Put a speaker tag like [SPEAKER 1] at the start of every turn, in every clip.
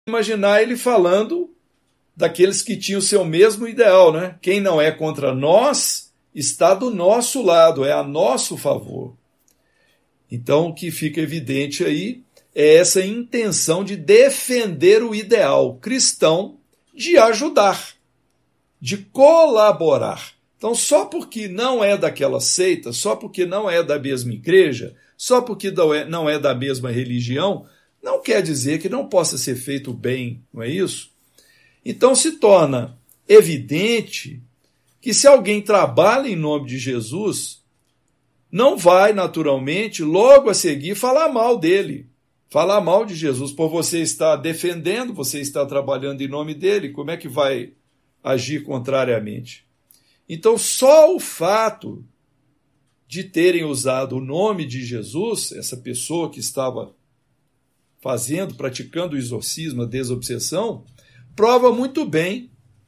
[SPEAKER 1] Imaginar ele falando daqueles que tinham o seu mesmo ideal, né? Quem não é contra nós está do nosso lado, é a nosso favor. Então, o que fica evidente aí é essa intenção de defender o ideal cristão, de ajudar, de colaborar. Então, só porque não é daquela seita, só porque não é da mesma igreja, só porque não é da mesma religião, não quer dizer que não possa ser feito bem, não é isso? Então, se torna evidente que se alguém trabalha em nome de Jesus, não vai, naturalmente, logo a seguir falar mal dele, falar mal de Jesus, por você estar defendendo, você está trabalhando em nome dele, como é que vai agir contrariamente? Então, só o fato de terem usado o nome de Jesus, essa pessoa que estava praticando o exorcismo, a desobsessão, prova muito bem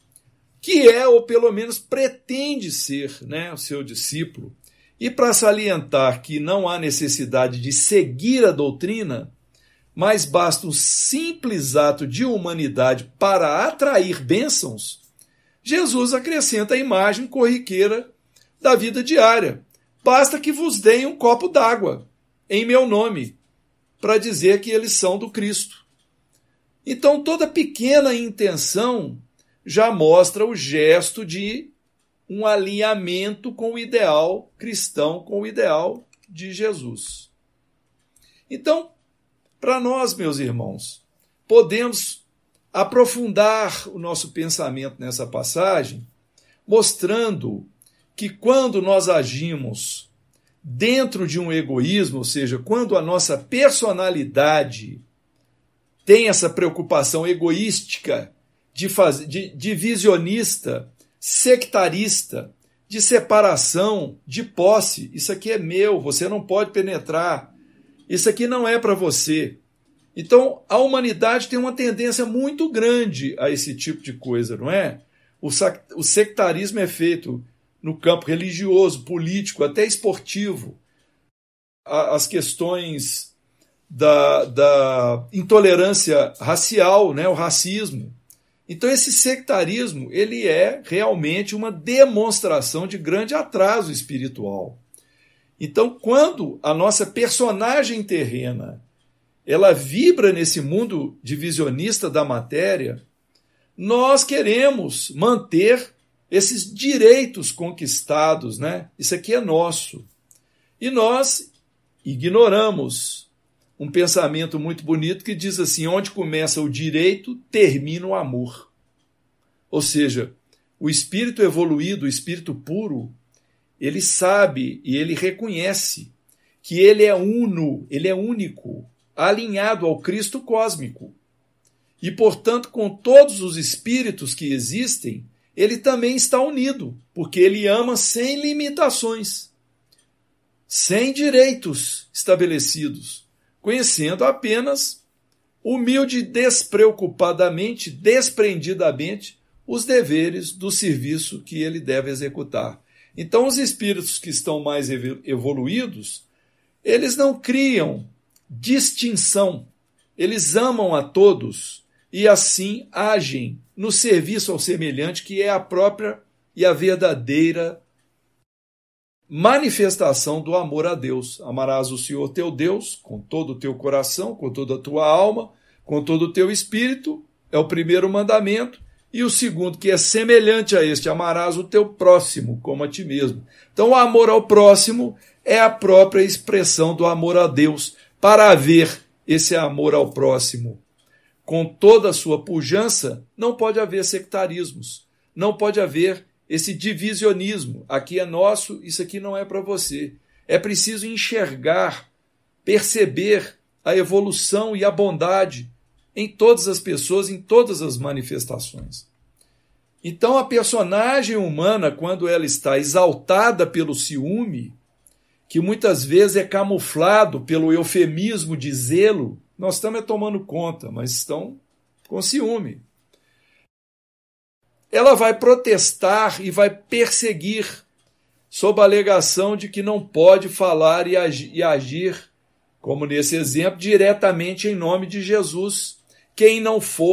[SPEAKER 1] que é, ou pelo menos pretende ser, né, o seu discípulo. E para salientar que não há necessidade de seguir a doutrina, mas basta um simples ato de humanidade para atrair bênçãos, Jesus acrescenta a imagem corriqueira da vida diária. Basta que vos deem um copo d'água em meu nome, para dizer que eles são do Cristo. Então, toda pequena intenção já mostra o gesto de um alinhamento com o ideal cristão, com o ideal de Jesus. Então, para nós, meus irmãos, podemos aprofundar o nosso pensamento nessa passagem, mostrando que quando nós agimos dentro de um egoísmo, ou seja, quando a nossa personalidade tem essa preocupação egoística, divisionista, sectarista, de separação, de posse, isso aqui é meu, você não pode penetrar, isso aqui não é para você. Então, a humanidade tem uma tendência muito grande a esse tipo de coisa, não é? O sectarismo é feito no campo religioso, político, até esportivo. As questões da intolerância racial, né, o racismo. Então, esse sectarismo ele é realmente uma demonstração de grande atraso espiritual. Então, quando a nossa personagem terrena ela vibra nesse mundo divisionista da matéria, nós queremos manter esses direitos conquistados, né? Isso aqui é nosso. E nós ignoramos um pensamento muito bonito que diz assim: onde começa o direito, termina o amor. Ou seja, o espírito evoluído, o espírito puro, ele sabe e ele reconhece que ele é uno, ele é único, alinhado ao Cristo cósmico. E, portanto, com todos os espíritos que existem, ele também está unido, porque ele ama sem limitações, sem direitos estabelecidos, conhecendo apenas, humilde e despreocupadamente, desprendidamente, os deveres do serviço que ele deve executar. Então, os espíritos que estão mais evoluídos, eles não criam distinção, eles amam a todos e assim agem no serviço ao semelhante, que é a própria e a verdadeira manifestação do amor a Deus. Amarás o Senhor teu Deus com todo o teu coração, com toda a tua alma, com todo o teu espírito, é o primeiro mandamento, e o segundo, que é semelhante a este, amarás o teu próximo como a ti mesmo. Então, o amor ao próximo é a própria expressão do amor a Deus. Para haver esse amor ao próximo com toda a sua pujança, não pode haver sectarismos, não pode haver esse divisionismo. Aqui é nosso, isso aqui não é para você. É preciso enxergar, perceber a evolução e a bondade em todas as pessoas, em todas as manifestações. Então, a personagem humana, quando ela está exaltada pelo ciúme, que muitas vezes é camuflado pelo eufemismo de zelo, nós estamos tomando conta, mas estão com ciúme. Ela vai protestar e vai perseguir, sob a alegação de que não pode falar e agir, como nesse exemplo, diretamente em nome de Jesus, quem não for